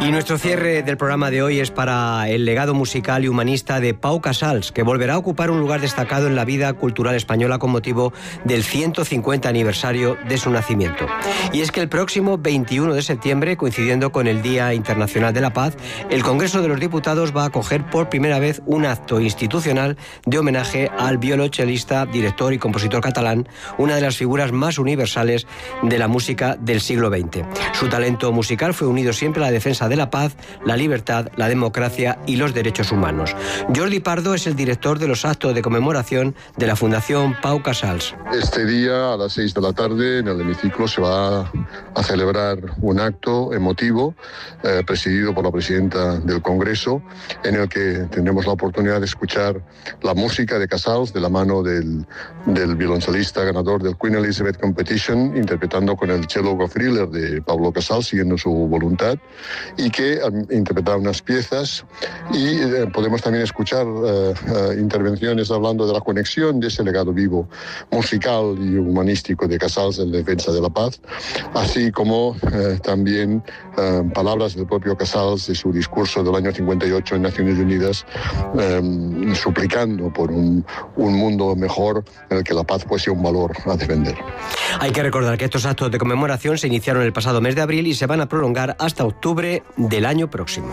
Y nuestro cierre del programa de hoy es para el legado musical y humanista de Pau Casals, que volverá a ocupar un lugar destacado en la vida cultural española con motivo del 150 aniversario de su nacimiento. Y es que el próximo 21 de septiembre, coincidiendo con el Día Internacional de la Paz, el Congreso de los Diputados va a acoger por primera vez un acto institucional de homenaje al violonchelista, director y compositor catalán, una de las figuras más universales de la música del siglo XX. Su talento musical fue unido siempre a la defensa de la paz, la libertad, la democracia y los derechos humanos. Jordi Pardo es el director de los actos de conmemoración de la Fundación Pau Casals. Este día a las 6 de la tarde en el hemiciclo se va a celebrar un acto emotivo presidido por la presidenta del Congreso, en el que tendremos la oportunidad de escuchar la música de Casals de la mano del violonchelista ganador del Queen Elizabeth Competition, interpretando con el cello Goffriller de Pablo Casals, siguiendo su voluntad, y que interpretar unas piezas, y podemos también escuchar intervenciones hablando de la conexión de ese legado vivo musical y humanístico de Casals en defensa de la paz, así como también palabras del propio Casals de su discurso del año 58 en Naciones Unidas, suplicando por un mundo mejor en el que la paz fuese un valor a defender. Hay que recordar que estos actos de conmemoración se iniciaron el pasado mes de abril y se van a prolongar hasta octubre del año próximo.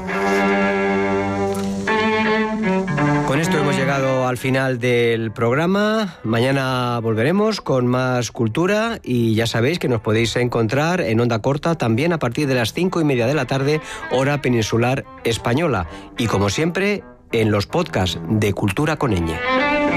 Con esto hemos llegado al final del programa. Mañana volveremos con más cultura y ya sabéis que nos podéis encontrar en onda corta también a partir de las 5:30 de la tarde, hora peninsular española. Y como siempre, en los podcasts de Cultura con Ñ.